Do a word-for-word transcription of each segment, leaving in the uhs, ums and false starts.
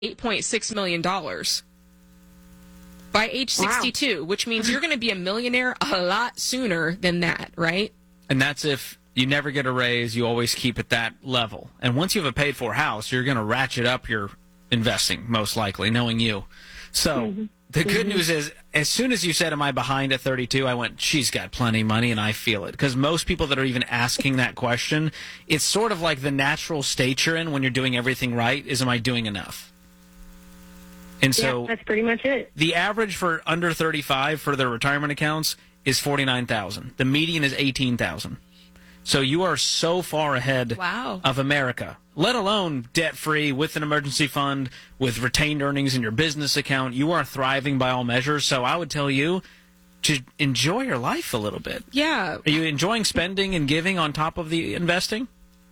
eight point six million dollars by age sixty-two, wow. Which means you're going to be a millionaire a lot sooner than that, right? And that's if you never get a raise, you always keep at that level. And once you have a paid-for house, you're going to ratchet up your investing, most likely, knowing you. So mm-hmm. the good mm-hmm. news is, as soon as you said, am I behind at thirty-two, I went, she's got plenty of money, and I feel it. Because most people that are even asking that question, it's sort of like the natural state you're in when you're doing everything right, is am I doing enough? And so yeah, that's pretty much it. The average for under thirty-five for their retirement accounts is forty-nine thousand dollars. The median is eighteen thousand dollars. So you are so far ahead wow. of America, let alone debt-free with an emergency fund, with retained earnings in your business account. You are thriving by all measures. So I would tell you to enjoy your life a little bit. Yeah. Are you enjoying spending and giving on top of the investing?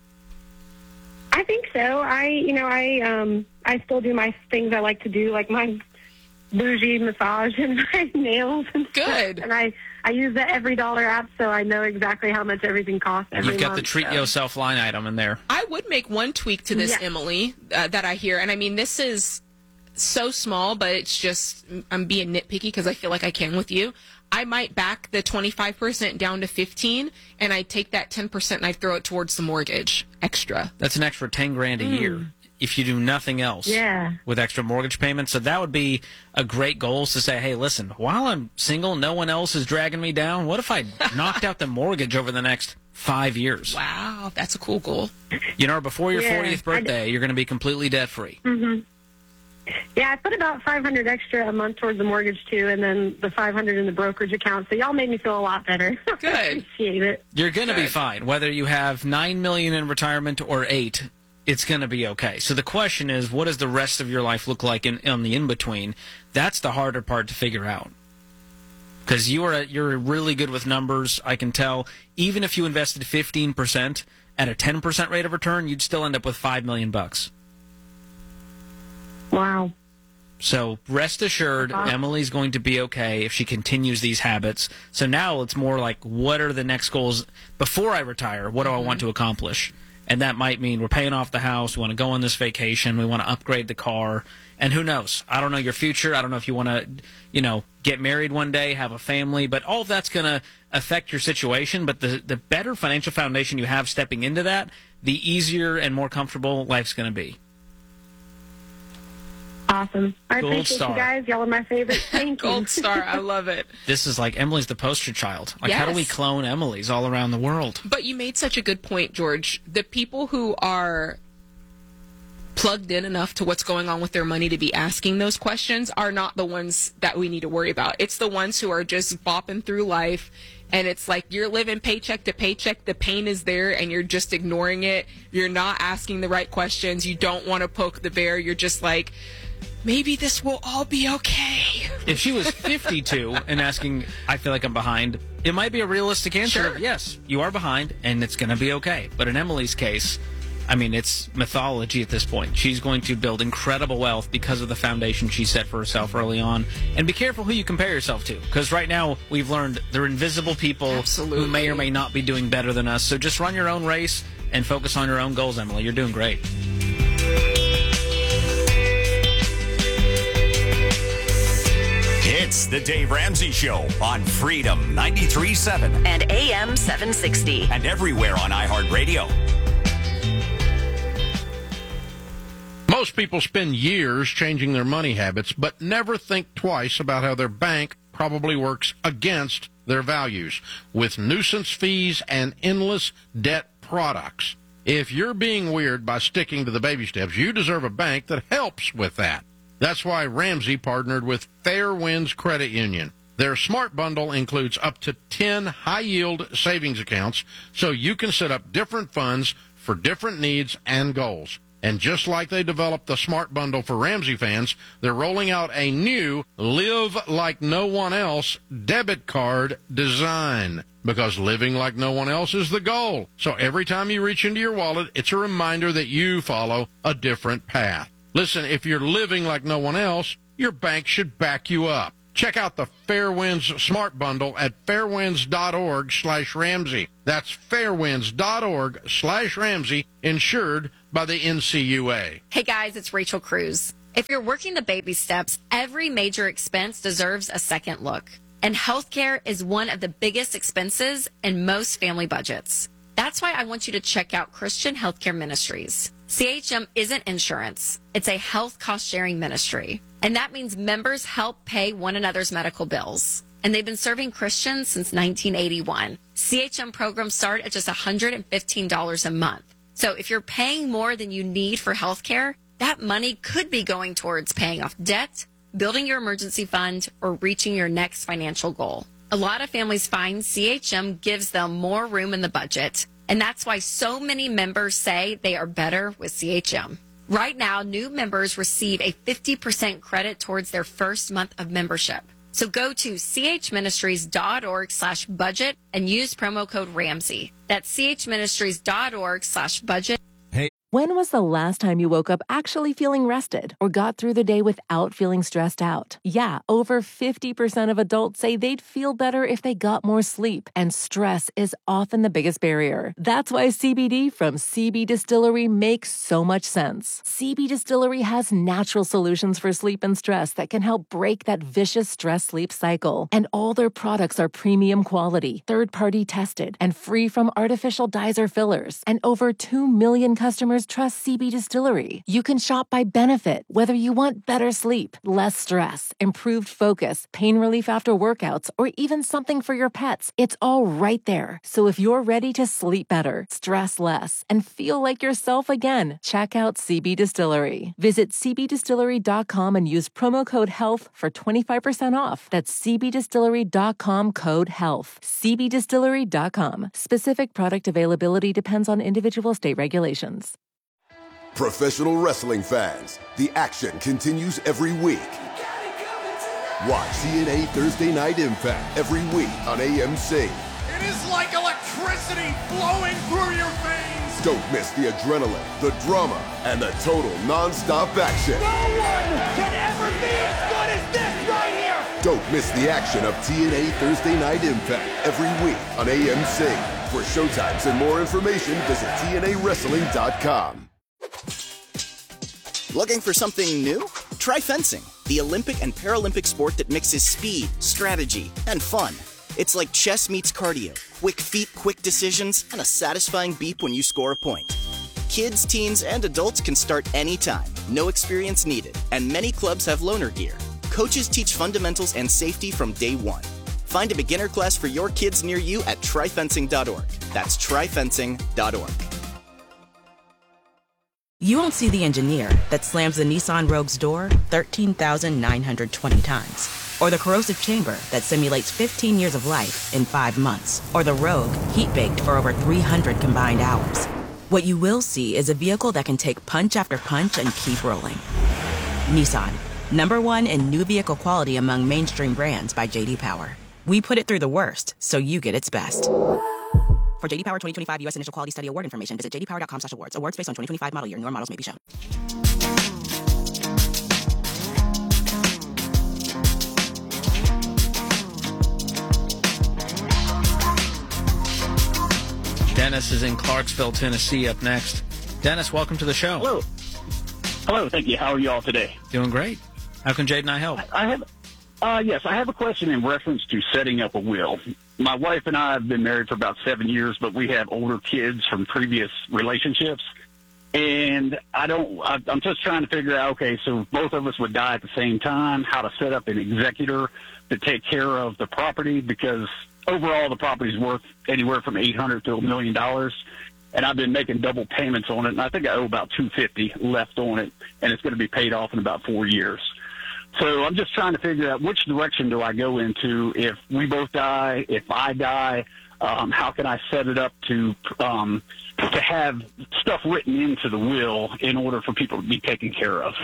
I think so. I, you know, I um, I still do my things I like to do, like my bougie massage and my nails and Good. Stuff. And I, I use the Every Dollar app, so I know exactly how much everything costs every You've got month, the treat so. yourself line item in there. I would make one tweak to this, yes. Emily, uh, that I hear. And I mean, this is so small, but it's just, I'm being nitpicky because I feel like I can with you. I might back the twenty-five percent down to fifteen, and I take that ten percent and I throw it towards the mortgage extra. That's an extra ten grand a mm. year if you do nothing else yeah. with extra mortgage payments. So that would be a great goal, is to say, hey, listen, while I'm single, no one else is dragging me down. What if I knocked out the mortgage over the next five years? Wow, that's a cool goal. You know, before your yeah, fortieth birthday, you're going to be completely debt-free. Mm-hmm. Yeah, I put about five hundred extra a month towards the mortgage, too, and then the five hundred in the brokerage account. So y'all made me feel a lot better. Good. I appreciate it. You're going to Good. be fine. Whether you have nine million dollars in retirement or eight, it's going to be okay. So the question is, what does the rest of your life look like in, in the in-between? That's the harder part to figure out. Because you are, you're really good with numbers, I can tell. Even if you invested fifteen percent at a ten percent rate of return, you'd still end up with five million bucks. Wow. So rest assured, Uh-huh. Emily's going to be okay if she continues these habits. So now it's more like, what are the next goals before I retire? What do Mm-hmm. I want to accomplish? And that might mean we're paying off the house, we want to go on this vacation, we want to upgrade the car, and who knows? I don't know your future. I don't know if you want to, you know, get married one day, have a family, but all of that's going to affect your situation. But the, the better financial foundation you have stepping into that, the easier and more comfortable life's going to be. Awesome. I Gold appreciate star. you guys. Y'all are my favorite. Thank you. Gold star. I love it. This is like Emily's the poster child. Like, how do we Yes. clone Emily's all around the world? But you made such a good point, George. The people who are plugged in enough to what's going on with their money to be asking those questions are not the ones that we need to worry about. It's the ones who are just bopping through life, and it's like you're living paycheck to paycheck. The pain is there, and you're just ignoring it. You're not asking the right questions. You don't want to poke the bear. You're just like, maybe this will all be okay. If she was fifty-two and asking, I feel like I'm behind, it might be a realistic answer Sure. of, yes, you are behind, and it's going to be okay. But in Emily's case, I mean, it's mythology at this point. She's going to build incredible wealth because of the foundation she set for herself early on. And be careful who you compare yourself to, because right now we've learned they're invisible people Absolutely. who may or may not be doing better than us. So just run your own race and focus on your own goals, Emily. You're doing great. It's the Dave Ramsey Show on Freedom ninety-three point seven and A M seven sixty. and everywhere on iHeartRadio. Most people spend years changing their money habits, but never think twice about how their bank probably works against their values with nuisance fees and endless debt products. If you're being weird by sticking to the baby steps, you deserve a bank that helps with that. That's why Ramsey partnered with Fairwinds Credit Union. Their Smart Bundle includes up to ten high-yield savings accounts, so you can set up different funds for different needs and goals. And just like they developed the Smart Bundle for Ramsey fans, they're rolling out a new Live Like No One Else debit card design. Because living like no one else is the goal. So every time you reach into your wallet, it's a reminder that you follow a different path. Listen, if you're living like no one else, your bank should back you up. Check out the Fairwinds Smart Bundle at fairwinds.org slash Ramsey. That's fairwinds.org slash Ramsey, insured by the N C U A. Hey guys, it's Rachel Cruz. If you're working the baby steps, every major expense deserves a second look. And healthcare is one of the biggest expenses in most family budgets. That's why I want you to check out Christian Healthcare Ministries. C H M isn't insurance. It's a health cost-sharing ministry. And that means members help pay one another's medical bills. And they've been serving Christians since nineteen eighty-one. C H M programs start at just one hundred fifteen dollars a month. So if you're paying more than you need for healthcare, that money could be going towards paying off debt, building your emergency fund, or reaching your next financial goal. A lot of families find C H M gives them more room in the budget, and that's why so many members say they are better with C H M. Right now, new members receive a fifty percent credit towards their first month of membership. So go to chministries.org slash budget and use promo code Ramsey. That's chministries.org slash budget. When was the last time you woke up actually feeling rested or got through the day without feeling stressed out? Yeah, over fifty percent of adults say they'd feel better if they got more sleep, and stress is often the biggest barrier. That's why C B D from C B Distillery makes so much sense. C B Distillery has natural solutions for sleep and stress that can help break that vicious stress-sleep cycle. And all their products are premium quality, third-party tested, and free from artificial dyes or fillers. And over two million customers trust C B Distillery. You can shop by benefit, whether you want better sleep, less stress, improved focus, pain relief after workouts, or even something for your pets. It's all right there. So if you're ready to sleep better, stress less, and feel like yourself again, check out C B Distillery. Visit c b distillery dot com and use promo code HEALTH for twenty-five percent off. That's c b distillery dot com code HEALTH. c b distillery dot com. Specific product availability depends on individual state regulations. Professional wrestling fans, the action continues every week. Watch T N A Thursday Night Impact every week on A M C. It is like electricity flowing through your veins. Don't miss the adrenaline, the drama, and the total non-stop action. No one can ever be as good as this right here. Don't miss the action of T N A Thursday Night Impact every week on A M C. For showtimes and more information, visit T N A wrestling dot com. Looking for something new? Try fencing, the Olympic and Paralympic sport that mixes speed, strategy, and fun. It's like chess meets cardio, quick feet, quick decisions, and a satisfying beep when you score a point. Kids, teens, and adults can start anytime, no experience needed, and many clubs have loaner gear. Coaches teach fundamentals and safety from day one. Find a beginner class for your kids near you at try fencing dot org. That's try fencing dot org. You won't see the engineer that slams the Nissan Rogue's door thirteen thousand nine hundred twenty times. Or the corrosive chamber that simulates fifteen years of life in five months. Or the Rogue heat-baked for over three hundred combined hours. What you will see is a vehicle that can take punch after punch and keep rolling. Nissan, number one in new vehicle quality among mainstream brands by J D Power. We put it through the worst, so you get its best. For J D Power twenty twenty-five U S Initial Quality Study Award information, visit j d power dot com slash awards. Awards based on twenty twenty-five model year. Newer models may be shown. Dennis is in Clarksville, Tennessee, up next. Dennis, welcome to the show. Hello. Hello, thank you. How are you all today? Doing great. How can Jade and I help? I, I have, uh, yes, I have a question in reference to setting up a will. My wife and I have been married for about seven years, but we have older kids from previous relationships. And I don't, I, I'm just trying to figure out, okay, so both of us would die at the same time, how to set up an executor to take care of the property, because overall the property is worth anywhere from eight hundred to a million dollars. And I've been making double payments on it, and I think I owe about two hundred fifty dollars left on it, and it's going to be paid off in about four years. So I'm just trying to figure out which direction do I go into if we both die, if I die, um, how can I set it up to um, to have stuff written into the will in order for people to be taken care of.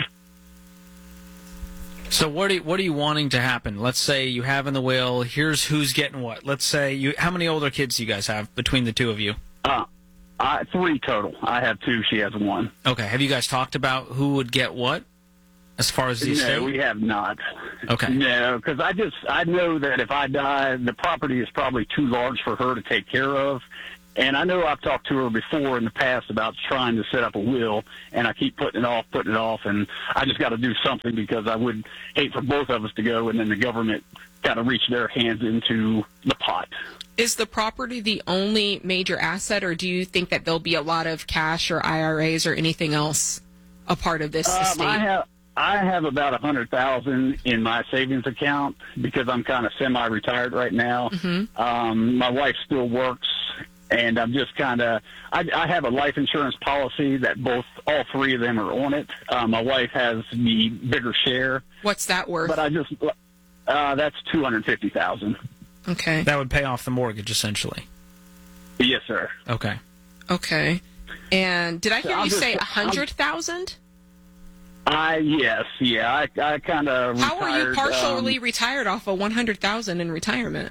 So what are you, what are you wanting to happen? Let's say you have in the will, here's who's getting what. Let's say you, how many older kids do you guys have between the two of you? Uh, I, three total. I have two. She has one. Okay. Have you guys talked about who would get what? As far as the estate? No, we have not. Okay. No, because I just I know that if I die, the property is probably too large for her to take care of, And I know I've talked to her before in the past about trying to set up a will, and I keep putting it off, putting it off, and I just got to do something because I would hate for both of us to go and then the government kind of reach their hands into the pot. Is the property the only major asset, or do you think that there'll be a lot of cash or I R As or anything else a part of this Um, estate? I have I have about a hundred thousand in my savings account because I'm kind of semi-retired right now. Mm-hmm. Um, my wife still works, and I'm just kind of I, I have a life insurance policy that both all three of them are on it. Uh, my wife has the bigger share. What's that worth? But I just uh, that's two hundred fifty thousand. Okay. That would pay off the mortgage, essentially. Yes, sir. Okay. Okay. And did I hear So you I'm just- say a hundred thousand? I yes, yeah. I I kind of How are you partially um, retired off of one hundred thousand in retirement?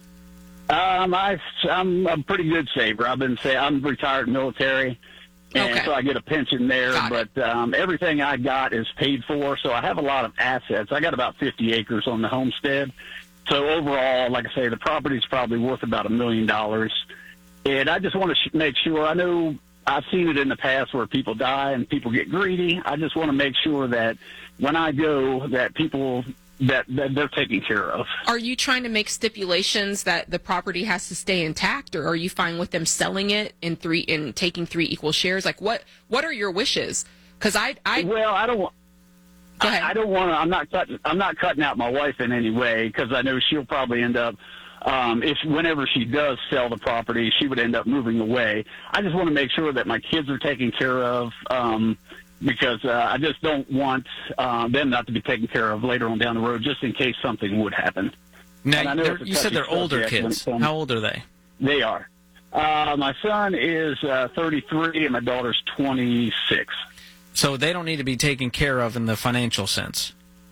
Um, I, I'm a pretty good saver. I've been say I'm retired military, and Okay. so I get a pension there. Got but um, everything I got is paid for, so I have a lot of assets. I got about fifty acres on the homestead. So overall, like I say, the property's probably worth about a million dollars. And I just want to sh- make sure. I know I've seen it in the past where people die and people get greedy. I just want to make sure that when I go, that people that, that they're taken care of. Are you trying to make stipulations that the property has to stay intact, or are you fine with them selling it in three in taking three equal shares? Like what what are your wishes? Because I I well I don't want. Go ahead. I, I don't want to. I'm not cutting. I'm not cutting out my wife in any way because I know she'll probably end up. Um, if whenever she does sell the property, she would end up moving away. I just want to make sure that my kids are taken care of um, because uh, I just don't want uh, them not to be taken care of later on down the road, just in case something would happen. Now, And I know they're- it's a you said touchy they're older subject when it kids. comes- How old are they? They are. Uh, my son is uh, thirty-three and my daughter's twenty-six. So they don't need to be taken care of in the financial sense.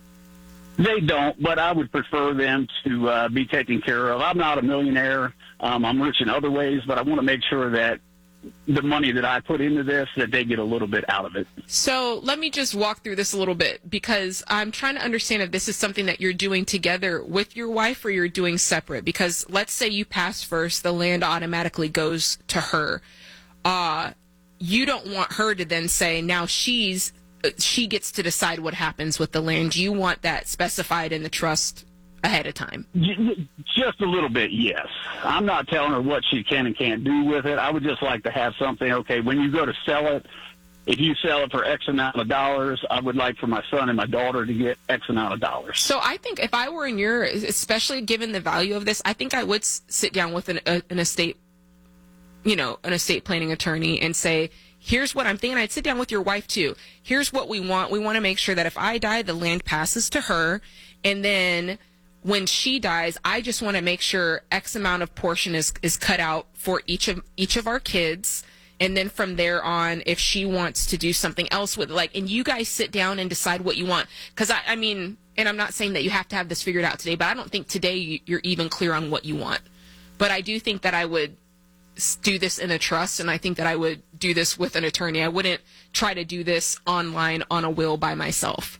They don't, but I would prefer them to uh, be taken care of. I'm not a millionaire. Um, I'm rich in other ways, but I want to make sure that the money that I put into this, that they get a little bit out of it. So let me just walk through this a little bit because I'm trying to understand if this is something that you're doing together with your wife or you're doing separate. Because let's say you pass first, the land automatically goes to her. Uh, you don't want her to then say now she's she gets to decide what happens with the land. You want that specified in the trust ahead of time. Just a little bit, yes. I'm not telling her what she can and can't do with it. I would just like to have something, okay, when you go to sell it, if you sell it for X amount of dollars, I would like for my son and my daughter to get X amount of dollars. So I think if I were in your, especially given the value of this, I think I would s- sit down with an, a, an estate, you know, an estate planning attorney and say, here's what I'm thinking. I'd sit down with your wife too. Here's what we want. We want to make sure that if I die, the land passes to her. And then when she dies, I just want to make sure X amount of portion is, is cut out for each of each of our kids. And then from there on, if she wants to do something else with it, like, and you guys sit down and decide what you want. Because I, I mean, and I'm not saying that you have to have this figured out today, but I don't think today you- you're even clear on what you want. But I do think that I would s- do this in a trust, and I think that I would do this with an attorney. I wouldn't try to do this online on a will by myself.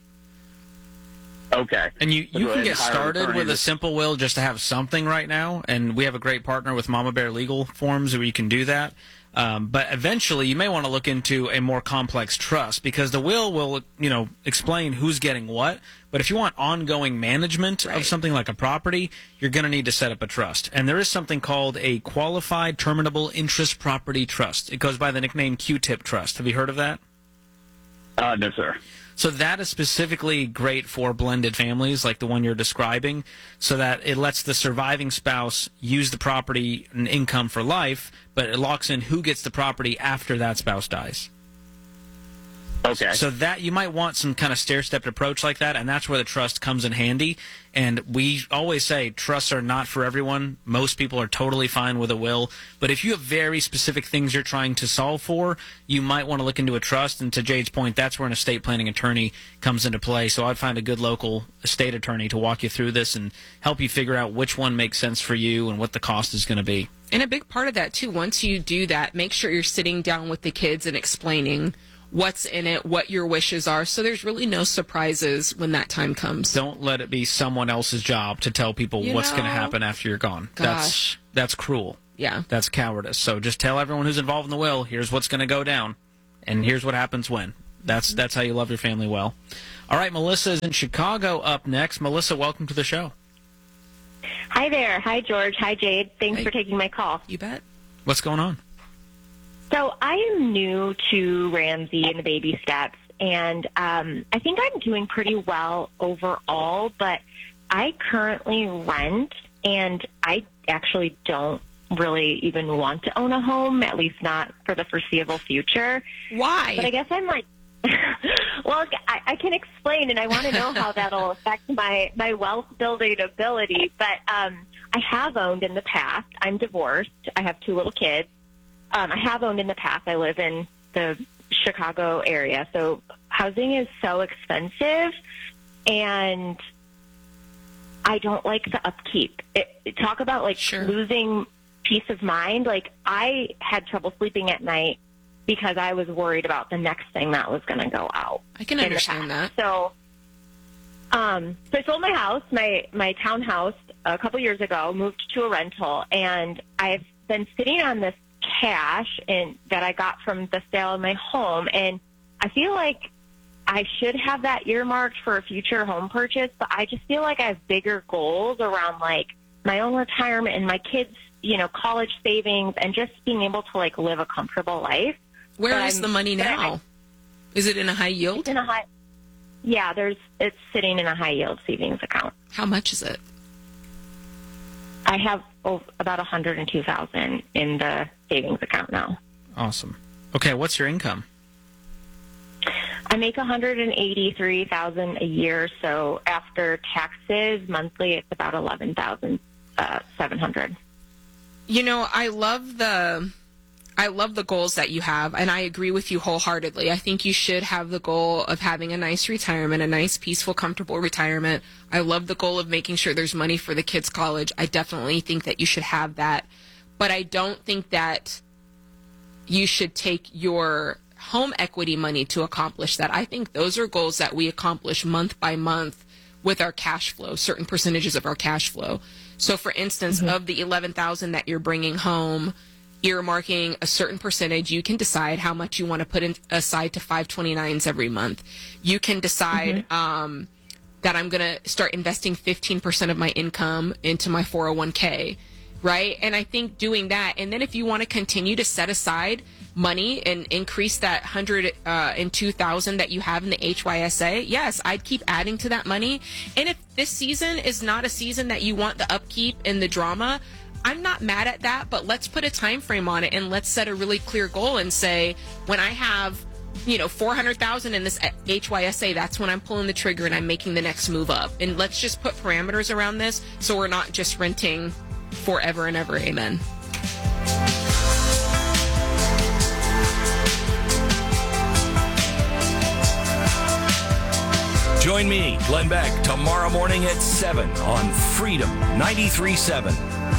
Okay. And you, So you go can ahead get and hire an started attorney with a to- simple will just to have something right now. And we have a great partner with Mama Bear Legal Forms where you can do that. Um, but eventually you may want to look into a more complex trust because the will will, you know, explain who's getting what. But if you want ongoing management Right. of something like a property, you're going to need to set up a trust. And there is something called a Qualified Terminable Interest Property Trust. It goes by the nickname Q-Tip Trust. Have you heard of that? Uh, no, sir. So that is specifically great for blended families like the one you're describing, so that it lets the surviving spouse use the property and income for life, but it locks in who gets the property after that spouse dies. Okay. So that you might want some kind of stair-stepped approach like that, and that's where the trust comes in handy. And we always say trusts are not for everyone. Most people are totally fine with a will. But if you have very specific things you're trying to solve for, you might want to look into a trust. And to Jade's point, that's where an estate planning attorney comes into play. So I'd find a good local estate attorney to walk you through this and help you figure out which one makes sense for you and what the cost is going to be. And a big part of that, too, once you do that, make sure you're sitting down with the kids and explaining what's in it, what your wishes are, so there's really no surprises when that time comes. Don't let it be someone else's job to tell people You what's going to know, happen after you're gone. gosh. That's that's cruel. Yeah. That's cowardice. So just tell everyone who's involved in the will, here's what's going to go down, and here's what happens when. That's that's how you love your family well. All right, Melissa is in Chicago up next. Melissa, welcome to the show. Hi there. Hi, George. Hi, Jade. Thanks Hey. for taking my call. You bet. What's going on? So I am new to Ramsey and the baby steps, and um, I think I'm doing pretty well overall, but I currently rent, and I actually don't really even want to own a home, at least not for the foreseeable future. Why? But I guess I'm like, well, I, I can explain, and I want to know how that'll affect my, my wealth-building ability. But um, I have owned in the past. I'm divorced. I have two little kids. Um, I have owned in the past. I live in the Chicago area, so housing is so expensive, and I don't like the upkeep. It, it, talk about, like, Sure. losing peace of mind. Like, I had trouble sleeping at night because I was worried about the next thing that was going to go out. I can in the understand that. past. So, um, so I sold my house, my my townhouse, a couple years ago. Moved to a rental, and I've been sitting on this cash and that I got from the sale of my home, and I feel like I should have that earmarked for a future home purchase. But I just feel like I have bigger goals around, like, my own retirement and my kids, you know, college savings, and just being able to, like, live a comfortable life. Where But is I'm- the money but now? I- Is it in a high yield? It's in a high. Yeah, there's. It's sitting in a high yield savings account. How much is it? I have oh, about a hundred and two thousand in the savings account now. Awesome. Okay, what's your income? I make a hundred and eighty-three thousand a year. So after taxes, monthly, it's about eleven thousand uh, seven hundred. You know, I love the I love the goals that you have, and I agree with you wholeheartedly. I think you should have the goal of having a nice retirement, a nice, peaceful, comfortable retirement. I love the goal of making sure there's money for the kids' college. I definitely think that you should have that. But I don't think that you should take your home equity money to accomplish that. I think those are goals that we accomplish month by month with our cash flow, certain percentages of our cash flow. So, for instance, mm-hmm. of the eleven thousand that you're bringing home, earmarking a certain percentage, you can decide how much you want to put in, aside to five twenty-nines every month. You can decide mm-hmm. um, that I'm going to start investing fifteen percent of my income into my four oh one k, right? And I think doing that, and then if you want to continue to set aside money and increase that one hundred two thousand that you have in the H Y S A, yes, I'd keep adding to that money. And if this season is not a season that you want the upkeep and the drama, I'm not mad at that, but let's put a time frame on it, and let's set a really clear goal and say, when I have, you know, four hundred thousand in this H Y S A, that's when I'm pulling the trigger and I'm making the next move up. And let's just put parameters around this so we're not just renting forever and ever. Amen. Join me, Glenn Beck, tomorrow morning at seven on Freedom ninety-three point seven.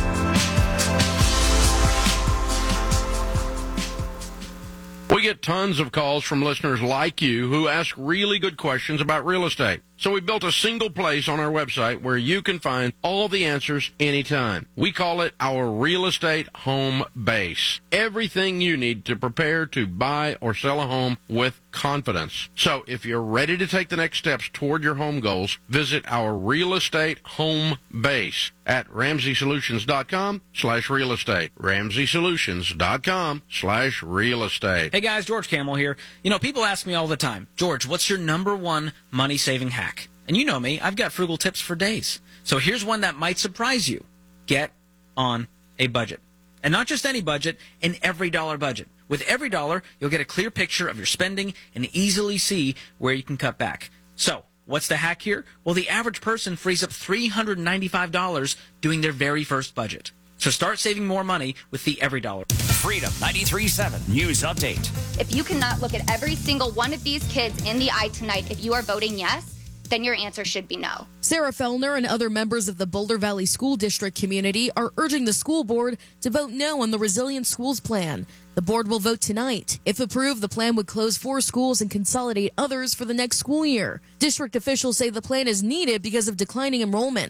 We get tons of calls from listeners like you who ask really good questions about real estate. So we built a single place on our website where you can find all the answers anytime. We call it our real estate home base. Everything you need to prepare to buy or sell a home with confidence. So if you're ready to take the next steps toward your home goals, visit our real estate home base at ramsey solutions dot com slash real estate. ramsey solutions dot com slash real estate. Hey guys, George Camel here. You know, people ask me all the time, George, what's your number one money-saving hack? And you know me, I've got frugal tips for days. So here's one that might surprise you. Get on a budget. And not just any budget, an every dollar budget. With every dollar, you'll get a clear picture of your spending and easily see where you can cut back. So, what's the hack here? Well, the average person frees up three hundred ninety-five dollars doing their very first budget. So start saving more money with the Every Dollar. Freedom ninety-three point seven News Update. If you cannot look at every single one of these kids in the eye tonight, if you are voting yes, then your answer should be no. Sarah Fellner and other members of the Boulder Valley School District community are urging the school board to vote no on the Resilient Schools plan. The board will vote tonight. If approved, the plan would close four schools and consolidate others for the next school year. District officials say the plan is needed because of declining enrollment.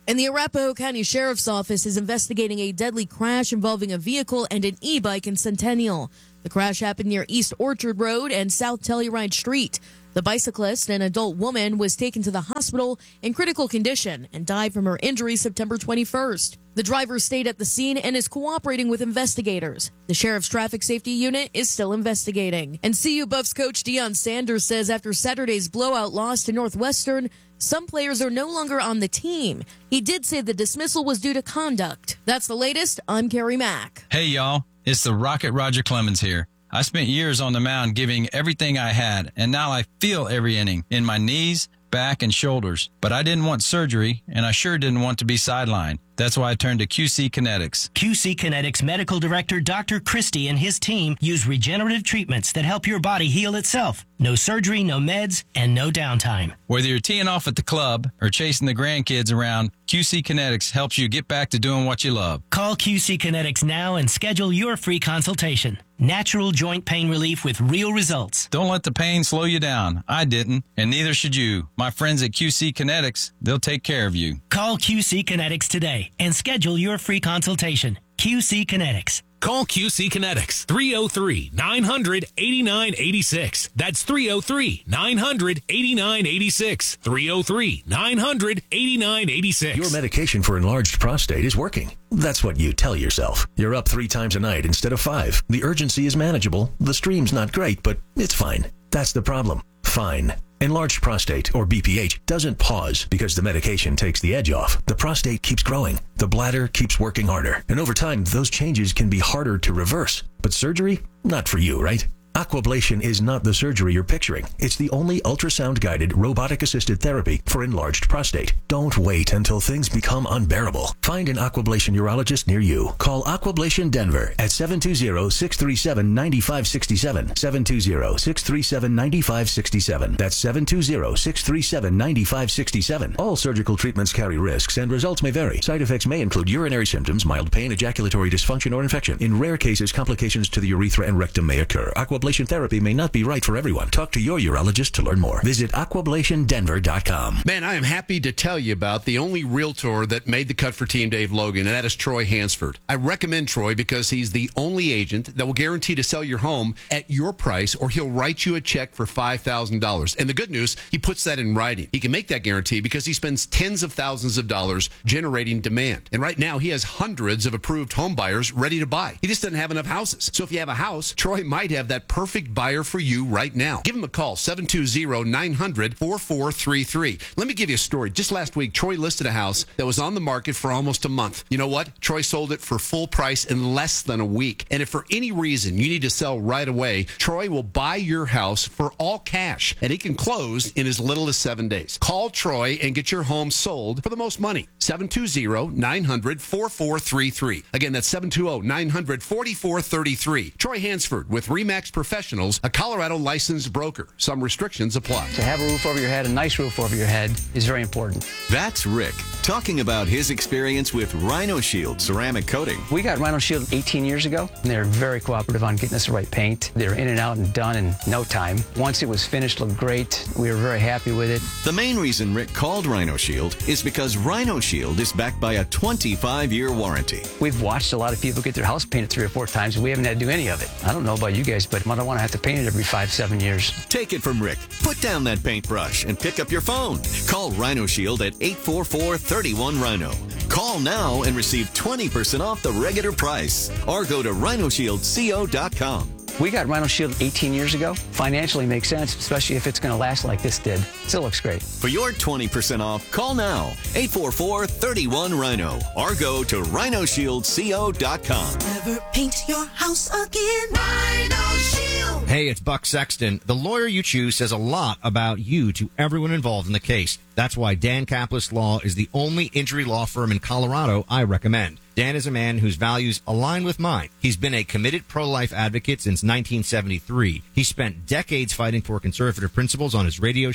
And the Arapahoe County Sheriff's Office is investigating a deadly crash involving a vehicle and an e-bike in Centennial. The crash happened near East Orchard Road and South Telluride Street. The bicyclist, an adult woman, was taken to the hospital in critical condition and died from her injuries September twenty-first. The driver stayed at the scene and is cooperating with investigators. The Sheriff's Traffic Safety Unit is still investigating. And C U Buffs coach Deion Sanders says after Saturday's blowout loss to Northwestern, some players are no longer on the team. He did say the dismissal was due to conduct. That's the latest. I'm Carrie Mack. Hey, y'all. It's the Rocket Roger Clemens here. I spent years on the mound giving everything I had, and now I feel every inning in my knees, back, and shoulders. But I didn't want surgery, and I sure didn't want to be sidelined. That's why I turned to Q C Kinetics. Q C Kinetics Medical Director Doctor Christie and his team use regenerative treatments that help your body heal itself. No surgery, no meds, and no downtime. Whether you're teeing off at the club or chasing the grandkids around, Q C Kinetics helps you get back to doing what you love. Call Q C Kinetics now and schedule your free consultation. Natural joint pain relief with real results. Don't let the pain slow you down. I didn't, and neither should you. My friends at Q C Kinetics, they'll take care of you. Call Q C Kinetics today and schedule your free consultation. Q C Kinetics. Call Q C Kinetics, three oh three, nine hundred, eighty-nine eighty-six. That's three oh three, nine hundred, eighty-nine eighty-six. three oh three, nine hundred, eighty-nine eighty-six. Your medication for enlarged prostate is working. That's what you tell yourself. You're up three times a night instead of five. The urgency is manageable. The stream's not great, but it's fine. That's the problem. Fine. Enlarged prostate, or B P H, doesn't pause because the medication takes the edge off. The prostate keeps growing. The bladder keeps working harder. And over time, those changes can be harder to reverse. But surgery? Not for you, right? Aquablation is not the surgery you're picturing. It's the only ultrasound-guided, robotic-assisted therapy for enlarged prostate. Don't wait until things become unbearable. Find an Aquablation urologist near you. Call Aquablation Denver at seven two zero, six three seven, nine five six seven, seven two zero, six three seven, nine five six seven. That's seven two zero, six three seven, nine five six seven. All surgical treatments carry risks, and results may vary. Side effects may include urinary symptoms, mild pain, ejaculatory dysfunction, or infection. In rare cases, complications to the urethra and rectum may occur. Aquablation therapy may not be right for everyone. Talk to your urologist to learn more. Visit aquablation denver dot com. Man, I am happy to tell you about the only realtor that made the cut for Team Dave Logan, and that is Troy Hansford. I recommend Troy because he's the only agent that will guarantee to sell your home at your price, or he'll write you a check for five thousand dollars. And the good news, he puts that in writing. He can make that guarantee because he spends tens of thousands of dollars generating demand. And right now, he has hundreds of approved home buyers ready to buy. He just doesn't have enough houses. So if you have a house, Troy might have that perfect buyer for you right now. Give him a call, seven two zero, nine hundred, four four three three. Let me give you a story. Just last week, Troy listed a house that was on the market for almost a month. You know what? Troy sold it for full price in less than a week. And if for any reason you need to sell right away, Troy will buy your house for all cash, and he can close in as little as seven days. Call Troy and get your home sold for the most money. seven two zero, nine hundred, four four three three. Again, that's seven two zero, nine hundred, four four three three. Troy Hansford with RE/MAX Professionals, a Colorado licensed broker. Some restrictions apply. To have a roof over your head, a nice roof over your head, is very important. That's Rick talking about his experience with Rhino Shield ceramic coating. We got Rhino Shield eighteen years ago, and they were very cooperative on getting us the right paint. They were in and out and done in no time. Once it was finished, looked great. We were very happy with it. The main reason Rick called Rhino Shield is because Rhino Shield is backed by a twenty-five year warranty. We've watched a lot of people get their house painted three or four times, and we haven't had to do any of it. I don't know about you guys, but I don't want to have to paint it every five, seven years. Take it from Rick. Put down that paintbrush and pick up your phone. Call Rhino Shield at eight four four, three one, Rhino. Call now and receive twenty percent off the regular price. Or go to rhino shield co dot com. We got Rhino Shield eighteen years ago. Financially makes sense, especially if it's going to last like this did. Still looks great. For your twenty percent off, call now, eight four four, three one, Rhino. Or go to rhino shield co dot com. Never paint your house again. Rhino Shield. Hey, it's Buck Sexton. The lawyer you choose says a lot about you to everyone involved in the case. That's why Dan Kaplis Law is the only injury law firm in Colorado I recommend. Dan is a man whose values align with mine. He's been a committed pro-life advocate since nineteen seventy-three. He spent decades fighting for conservative principles on his radio show,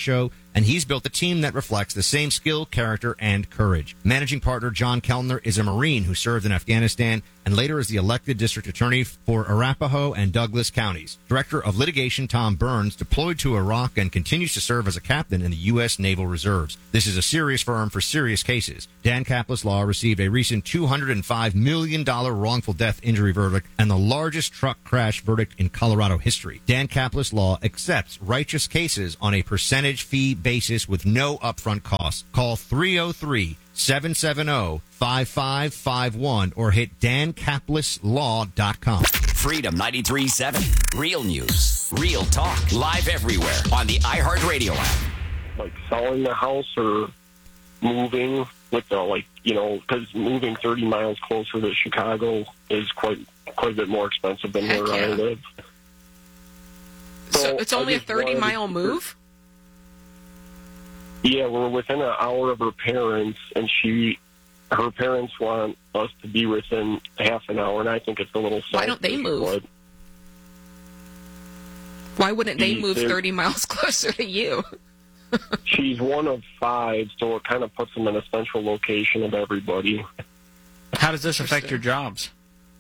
and he's built a team that reflects the same skill, character, and courage. Managing partner John Kellner is a Marine who served in Afghanistan and later is the elected district attorney for Arapahoe and Douglas counties. Director of litigation Tom Burns deployed to Iraq and continues to serve as a captain in the U S Naval Reserves. This is a serious firm for serious cases. Dan Kaplan Law received a recent two hundred five million dollars wrongful death injury verdict and the largest truck crash verdict in Colorado history. Dan Kaplan Law accepts righteous cases on a percentage fee basis with no upfront costs. Call three oh three, seven seven zero, five five five one or hit dan kaplis law dot com. Freedom ninety-three point seven. Real news. Real talk. Live everywhere on the iHeartRadio app. Like selling the house or moving with the, like, you know, because moving thirty miles closer to Chicago is quite quite a bit more expensive than Heck where yeah. I live. So, So it's I only a just thirty wanted mile to- move? Yeah, we're within an hour of her parents, and she, her parents want us to be within half an hour, and I think it's a little. Why don't they selfish, move? but Why wouldn't they She- move they're- thirty miles closer to you? She's one of five, so it kind of puts them in a central location of everybody. How does this affect your jobs?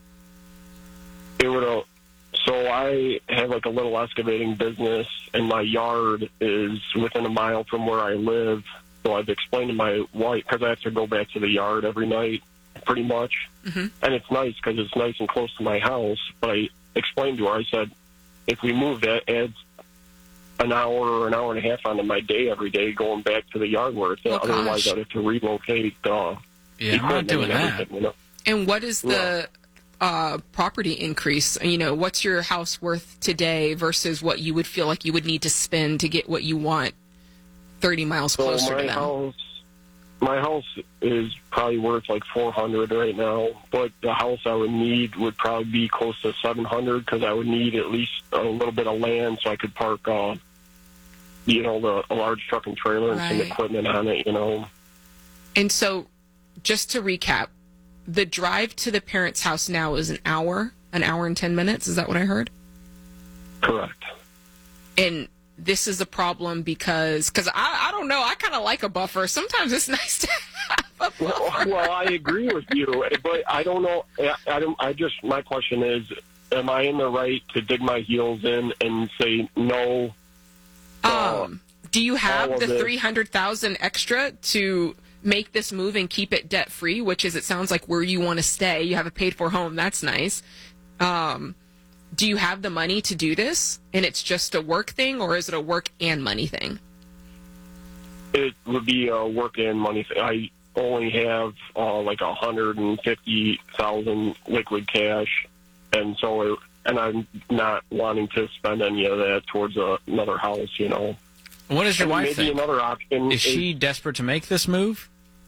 It would. Uh, so I have like a little excavating business, and my yard is within a mile from where I live. So I've explained to my wife, because I have to go back to the yard every night, pretty much. Mm-hmm. And it's nice because it's nice and close to my house. But I explained to her, I said, if we move, that adds an hour or an hour and a half onto my day every day going back to the yard where it's at. Oh, Otherwise, gosh. I'd have to relocate. Uh, Yeah, I'm not equipment doing and that. everything, you know? And what is the uh, property increase? You know, what's your house worth today versus what you would feel like you would need to spend to get what you want thirty miles So closer my to them? house, my house is probably worth like four hundred right now, but the house I would need would probably be close to seven hundred because I would need at least a little bit of land so I could park, uh, you know, the a large truck and trailer and some Right. equipment on it. You know, And so, just to recap, the drive to the parents' house now is an hour, an hour and ten minutes. Is that what I heard? correct. And this is a problem because, because I, I don't know, I kind of like a buffer. Sometimes it's nice to have a buffer. Well, well, I agree with you, but I don't know. I, I don't. I just my question is, am I in the right to dig my heels in and say no? Um, do you all have of the this. three hundred thousand extra to make this move and keep it debt free, which is, it sounds like, where you want to stay? You have a paid for home. That's nice. Um, do you have the money to do this? And it's just a work thing, or is it a work and money thing? It would be a work and money thing. I only have uh, like a hundred and fifty thousand liquid cash, and so it, and I'm not wanting to spend any of that towards a, another house. You know. What does your And wife maybe think? another option Is she desperate to make this move?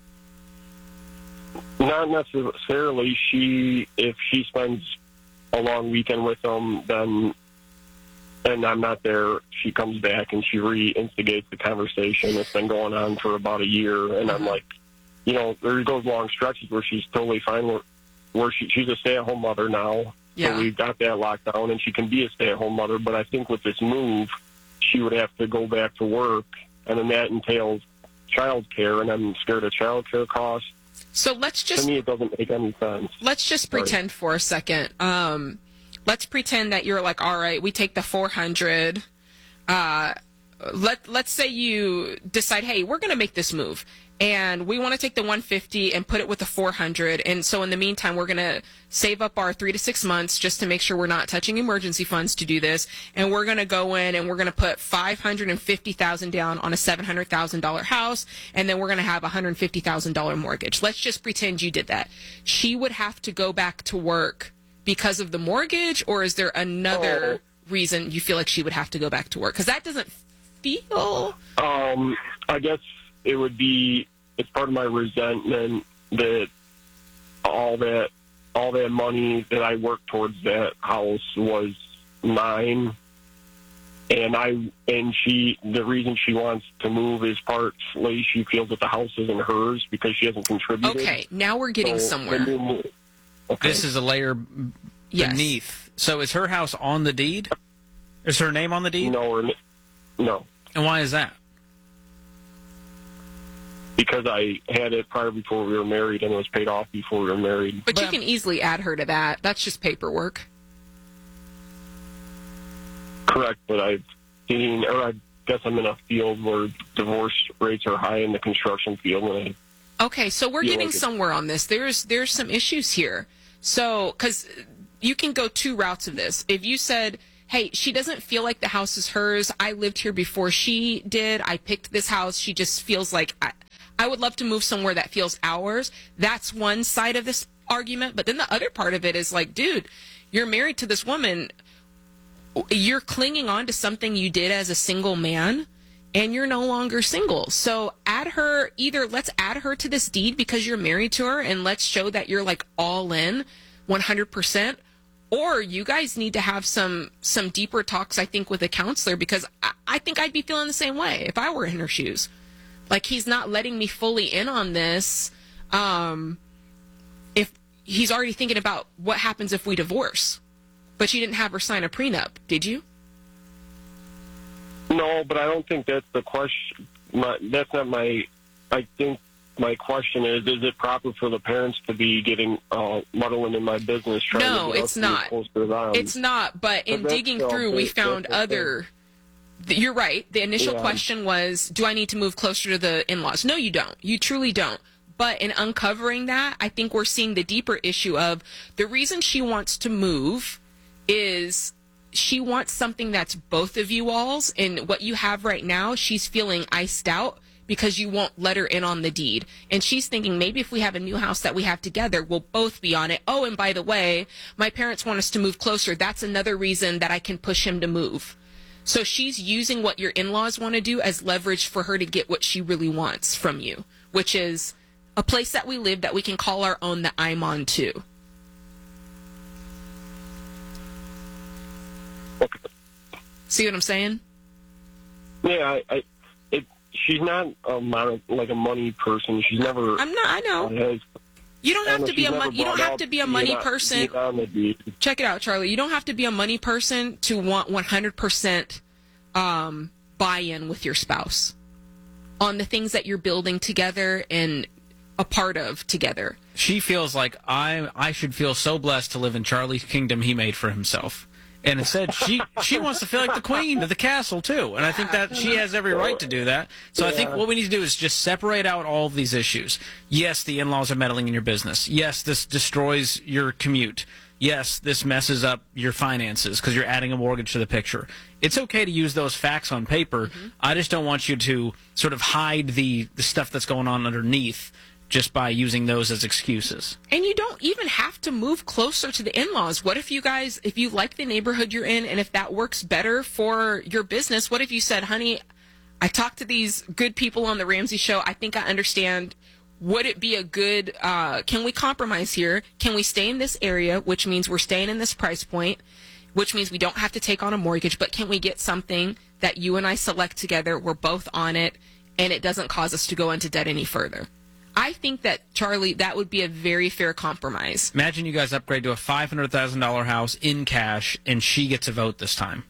Not necessarily. She, if she spends a long weekend with them, then, and I'm not there, she comes back and she re-instigates the conversation. It's been going on for about a year, and I'm like, you know, there goes long stretches where she's totally fine. Where, where she, she's a stay-at-home mother now, Yeah. so we've got that locked down, and she can be a stay-at-home mother. But I think with this move, she would have to go back to work, and then that entails child care, and I'm scared of child care costs. So let's just To me, it doesn't make any sense. let's just Sorry. pretend for a second. Um, let's pretend that you're like, all right, we take the four hundred. Uh, let let's say you decide, hey, we're going to make this move, and we want to take the one fifty and put it with the four hundred. And so in the meantime, we're going to save up our three to six months just to make sure we're not touching emergency funds to do this. And we're going to go in and we're going to put five hundred fifty thousand dollars down on a seven hundred thousand dollars house. And then we're going to have a one hundred fifty thousand dollars mortgage. Let's just pretend you did that. She would have to go back to work because of the mortgage, or is there another reason you feel like she would have to go back to work? Because that doesn't feel... Um, I guess it would be, it's part of my resentment that all that all that money that I worked towards that house was mine, and I and she the reason she wants to move is partly she feels that the house isn't hers because she hasn't contributed. Okay, now we're getting So, somewhere. when you move- okay. This is a layer Yes. beneath. So is her house on the deed? Is her name on the deed? No, or, no. And why is that? because I had it prior before we were married and it was paid off before we were married. But you can easily add her to that. That's just paperwork. Correct, but I've seen, or I guess I'm in a field where divorce rates are high in the construction field. And I Okay, so we're feel getting like it- somewhere on this. There's there's some issues here. So, because you can go two routes of this. If you said, hey, she doesn't feel like the house is hers. I lived here before she did. I picked this house. She just feels like I, I would love to move somewhere that feels ours. That's one side of this argument. But then the other part of it is like, dude, you're married to this woman. You're clinging on to something you did as a single man, and you're no longer single. So add her, either let's add her to this deed because you're married to her, and let's show that you're like all in one hundred percent. Or you guys need to have some some deeper talks, I think, with a counselor, because I, I think I'd be feeling the same way if I were in her shoes. Like, he's not letting me fully in on this. Um, if he's already thinking about what happens if we divorce. But you didn't have her sign a prenup, did you? No, but I don't think that's the question. My, that's not my. I think my question is: is it proper for the parents to be getting uh, muddling in my business? Trying No, to get it's us to be not. closer to them? It's not. But in But that's digging still- through, we that's found the thing. other. th- You're right. The initial Yeah. question was, do I need to move closer to the in-laws? No, you don't. You truly don't. But in uncovering that, I think we're seeing the deeper issue of the reason she wants to move is she wants something that's both of you all's. And what you have right now, she's feeling iced out because you won't let her in on the deed. And she's thinking, maybe if we have a new house that we have together, we'll both be on it. Oh, and by the way, my parents want us to move closer. That's another reason that I can push him to move. So she's using what your in-laws want to do as leverage for her to get what she really wants from you, which is a place that we live that we can call our own, that I'm on too. See what I'm saying? Yeah, I. I it, she's not a mon- like a money person. She's never. I'm not. I know. Has, You don't I have know to be she's a never mon- you don't brought have up to be a being money on- person. being on the deed. Check it out, Charlie. You don't have to be a money person to want one hundred percent um, buy-in with your spouse on the things that you're building together and a part of together. She feels like I I should feel so blessed to live in Charlie's kingdom he made for himself. And instead, she she wants to feel like the queen of the castle, too. And I think that she has every right to do that. So I think what we need to do is just separate out all of these issues. Yes, the in-laws are meddling in your business. Yes, this destroys your commute. Yes, this messes up your finances because you're adding a mortgage to the picture. It's okay to use those facts on paper. Mm-hmm. I just don't want you to sort of hide the, the stuff that's going on underneath just by using those as excuses. And you don't even have to move closer to the in-laws. What if you guys, if you like the neighborhood you're in and if that works better for your business, what if you said, honey, I talked to these good people on the Ramsey show. I think I understand. Would it be a good, uh, can we compromise here? Can we stay in this area, which means we're staying in this price point, which means we don't have to take on a mortgage, but can we get something that you and I select together, we're both on it, and it doesn't cause us to go into debt any further? I think that, Charlie, that would be a very fair compromise. Imagine you guys upgrade to a five hundred thousand dollars house in cash, and she gets a vote this time.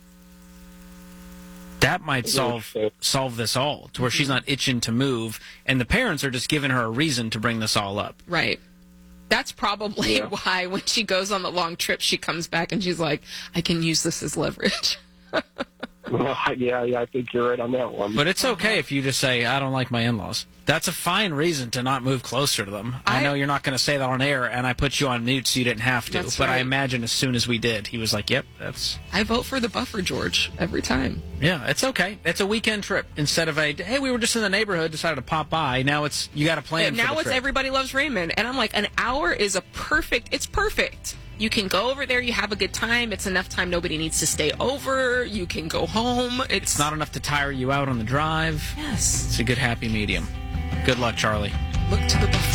That might solve solve this all, to where she's not itching to move, and the parents are just giving her a reason to bring this all up. Right. That's probably yeah. why when she goes on the long trip, she comes back and she's like, I can use this as leverage. Well, yeah, yeah, I think you're right on that one. But it's okay if you just say, I don't like my in-laws. That's a fine reason to not move closer to them. I, I know you're not going to say that on air, and I put you on mute so you didn't have to. That's but right. I imagine as soon as we did, he was like, yep, that's... I vote for the buffer, George, every time. Yeah, it's okay. It's a weekend trip instead of a, hey, we were just in the neighborhood, decided to pop by. Now it's, you got a plan and for now the it's trip. Everybody Loves Raymond. And I'm like, an hour is a perfect, it's perfect. You can go over there, you have a good time. It's enough time nobody needs to stay over. You can go home. It's, it's not enough to tire you out on the drive. Yes. It's a good happy medium. Good luck, Charlie. Look to the buffer.